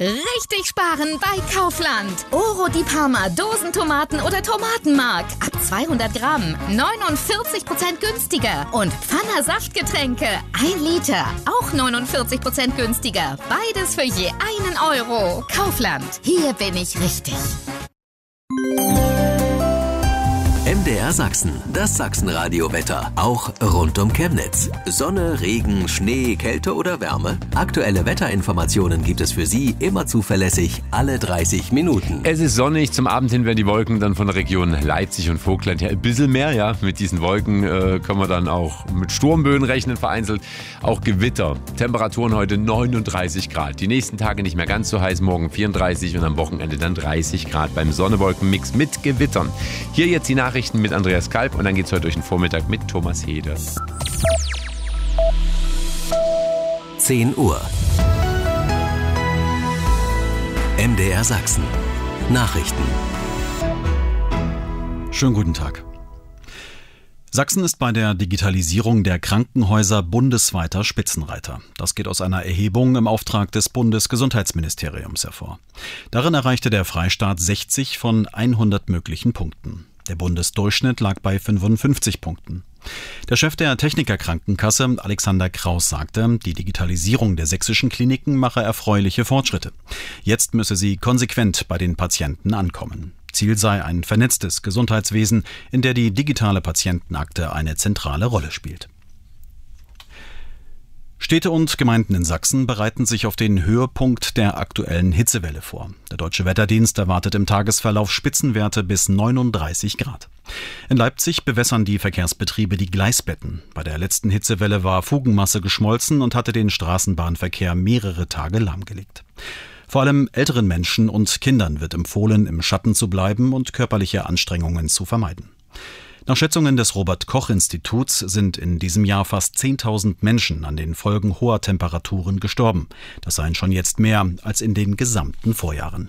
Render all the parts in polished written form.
Richtig sparen bei Kaufland. Oro di Parma Dosentomaten oder Tomatenmark. Ab 200 Gramm 49% günstiger. Und Pfanner Saftgetränke 1 Liter. Auch 49% günstiger. Beides für je 1 Euro. Kaufland. Hier bin ich richtig. MDR Sachsen, das Sachsenradio-Wetter, auch rund um Chemnitz. Sonne, Regen, Schnee, Kälte oder Wärme? Aktuelle Wetterinformationen gibt es für Sie immer zuverlässig, alle 30 Minuten. Es ist sonnig, zum Abend hin werden die Wolken dann von der Region Leipzig und Vogtland ein bisschen mehr. Ja, mit diesen Wolken können wir dann auch mit Sturmböen rechnen, vereinzelt. Auch Gewitter. Temperaturen heute 39 Grad. Die nächsten Tage nicht mehr ganz so heiß, morgen 34 und am Wochenende dann 30 Grad beim Sonne-Wolken-Mix mit Gewittern. Hier jetzt die Nachrichten mit Andreas Kalb und dann geht es heute durch den Vormittag mit Thomas Hede. 10 Uhr. MDR Sachsen. Nachrichten. Schönen guten Tag. Sachsen ist bei der Digitalisierung der Krankenhäuser bundesweiter Spitzenreiter. Das geht aus einer Erhebung im Auftrag des Bundesgesundheitsministeriums hervor. Darin erreichte der Freistaat 60 von 100 möglichen Punkten. Der Bundesdurchschnitt lag bei 55 Punkten. Der Chef der Techniker Krankenkasse, Alexander Kraus, sagte, die Digitalisierung der sächsischen Kliniken mache erfreuliche Fortschritte. Jetzt müsse sie konsequent bei den Patienten ankommen. Ziel sei ein vernetztes Gesundheitswesen, in der die digitale Patientenakte eine zentrale Rolle spielt. Städte und Gemeinden in Sachsen bereiten sich auf den Höhepunkt der aktuellen Hitzewelle vor. Der Deutsche Wetterdienst erwartet im Tagesverlauf Spitzenwerte bis 39 Grad. In Leipzig bewässern die Verkehrsbetriebe die Gleisbetten. Bei der letzten Hitzewelle war Fugenmasse geschmolzen und hatte den Straßenbahnverkehr mehrere Tage lahmgelegt. Vor allem älteren Menschen und Kindern wird empfohlen, im Schatten zu bleiben und körperliche Anstrengungen zu vermeiden. Nach Schätzungen des Robert-Koch-Instituts sind in diesem Jahr fast 10.000 Menschen an den Folgen hoher Temperaturen gestorben. Das seien schon jetzt mehr als in den gesamten Vorjahren.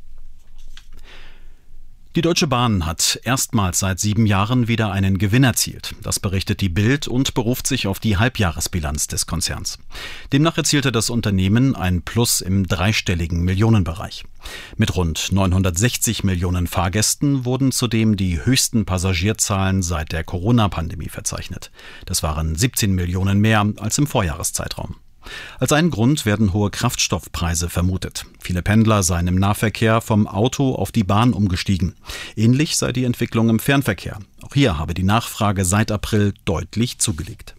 Die Deutsche Bahn hat erstmals seit 7 Jahren wieder einen Gewinn erzielt. Das berichtet die Bild und beruft sich auf die Halbjahresbilanz des Konzerns. Demnach erzielte das Unternehmen ein Plus im dreistelligen Millionenbereich. Mit rund 960 Millionen Fahrgästen wurden zudem die höchsten Passagierzahlen seit der Corona-Pandemie verzeichnet. Das waren 17 Millionen mehr als im Vorjahreszeitraum. Als einen Grund werden hohe Kraftstoffpreise vermutet. Viele Pendler seien im Nahverkehr vom Auto auf die Bahn umgestiegen. Ähnlich sei die Entwicklung im Fernverkehr. Auch hier habe die Nachfrage seit April deutlich zugelegt.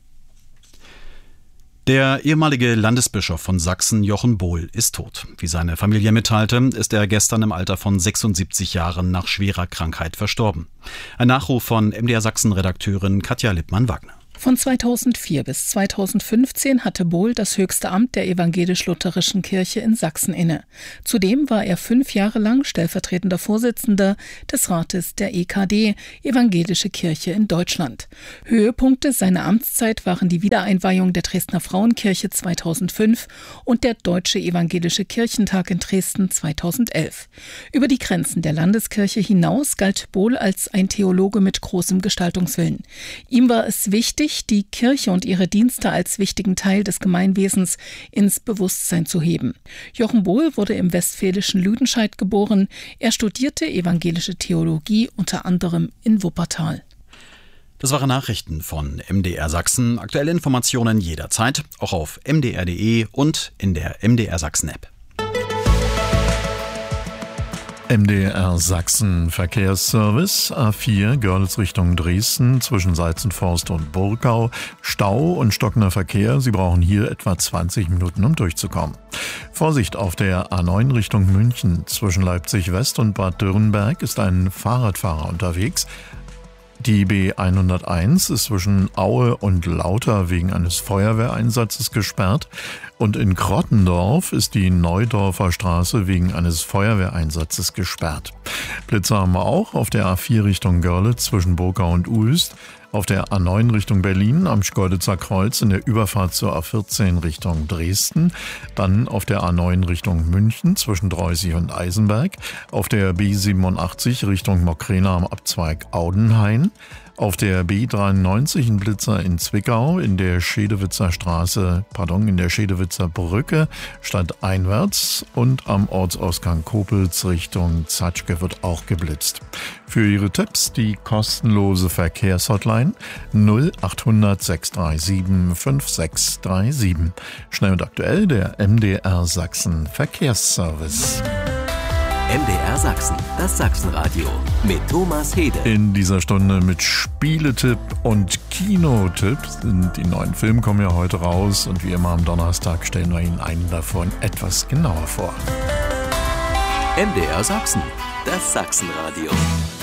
Der ehemalige Landesbischof von Sachsen, Jochen Bohl, ist tot. Wie seine Familie mitteilte, ist er gestern im Alter von 76 Jahren nach schwerer Krankheit verstorben. Ein Nachruf von MDR Sachsen-Redakteurin Katja Lippmann-Wagner. Von 2004 bis 2015 hatte Bohl das höchste Amt der evangelisch-lutherischen Kirche in Sachsen inne. Zudem war er 5 Jahre lang stellvertretender Vorsitzender des Rates der EKD, Evangelische Kirche in Deutschland. Höhepunkte seiner Amtszeit waren die Wiedereinweihung der Dresdner Frauenkirche 2005 und der Deutsche Evangelische Kirchentag in Dresden 2011. Über die Grenzen der Landeskirche hinaus galt Bohl als ein Theologe mit großem Gestaltungswillen. Ihm war es wichtig, die Kirche und ihre Dienste als wichtigen Teil des Gemeinwesens ins Bewusstsein zu heben. Jochen Bohl wurde im westfälischen Lüdenscheid geboren. Er studierte evangelische Theologie unter anderem in Wuppertal. Das waren Nachrichten von MDR Sachsen. Aktuelle Informationen jederzeit, auch auf mdr.de und in der MDR Sachsen-App. MDR Sachsen Verkehrsservice, A4 Görlitz Richtung Dresden zwischen Salzenforst und Burgau. Stau und stockender Verkehr, Sie brauchen hier etwa 20 Minuten, um durchzukommen. Vorsicht auf der A9 Richtung München zwischen Leipzig West und Bad Dürrenberg ist ein Fahrradfahrer unterwegs. Die B101 ist zwischen Aue und Lauter wegen eines Feuerwehreinsatzes gesperrt und in Krottendorf ist die Neudorfer Straße wegen eines Feuerwehreinsatzes gesperrt. Blitzer haben wir auch auf der A4 Richtung Görlitz zwischen Burgau und Uelst, auf der A9 Richtung Berlin am Schkeuditzer Kreuz in der Überfahrt zur A14 Richtung Dresden, dann auf der A9 Richtung München zwischen Dreußig und Eisenberg, auf der B87 Richtung Mokrena am Abzweig Audenhain, Auf der B93 ein Blitzer in Zwickau, in der Schedewitzer Brücke stadteinwärts und am Ortsausgang Koblenz Richtung Zatschke wird auch geblitzt. Für Ihre Tipps die kostenlose Verkehrshotline 0800 637 5637. Schnell und aktuell der MDR Sachsen Verkehrsservice. MDR Sachsen, das Sachsenradio mit Thomas Hede. In dieser Stunde mit Spieletipp und Kinotipp. Die neuen Filme kommen ja heute raus und wie immer am Donnerstag stellen wir Ihnen einen davon etwas genauer vor. MDR Sachsen, das Sachsenradio.